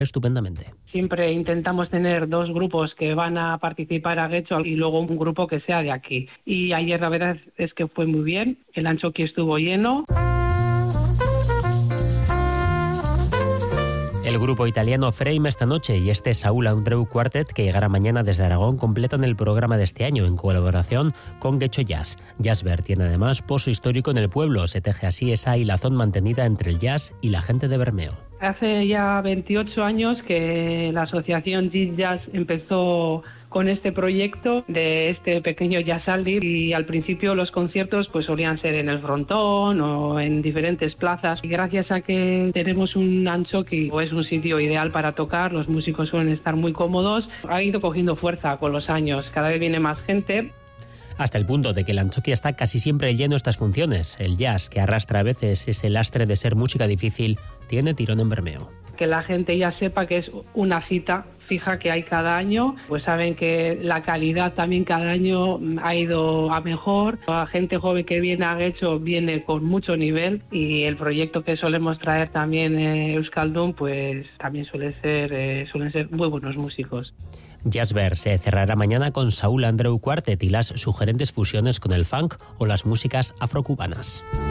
estupendamente. Siempre intentamos tener 2 grupos que van a participar a Getxo y luego un grupo que sea de aquí. Y ayer la verdad es que fue muy bien, el Antzoki estuvo lleno. El grupo italiano Frame esta noche y este Saúl Andreu Quartet, que llegará mañana desde Aragón, completan el programa de este año en colaboración con Getxo Jazz. Jazzber tiene además pozo histórico en el pueblo, se teje así esa hilazón mantenida entre el jazz y la gente de Bermeo. Hace ya 28 años que la asociación Git Jazz empezó con este proyecto de este pequeño jazzaldi, y al principio los conciertos pues solían ser en el frontón o en diferentes plazas, y gracias a que tenemos un Antzoki, es un sitio ideal para tocar, los músicos suelen estar muy cómodos, ha ido cogiendo fuerza con los años, cada vez viene más gente. Hasta el punto de que el Antzoki está casi siempre lleno estas funciones. El jazz, que arrastra a veces ese lastre de ser música difícil, tiene tirón en Bermeo. Que la gente ya sepa que es una cita fija que hay cada año, pues saben que la calidad también cada año ha ido a mejor. La gente joven que viene a Getxo viene con mucho nivel, y el proyecto que solemos traer también Euskaldun, pues también suelen ser muy buenos músicos. Jazzber se cerrará mañana con Saúl Andreu Quartet y las sugerentes fusiones con el funk o las músicas afrocubanas.